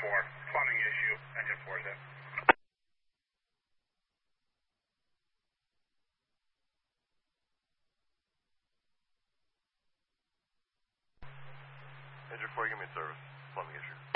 4. Plumbing issue, engine 4 is in. Engine 4, give me service. Plumbing issue.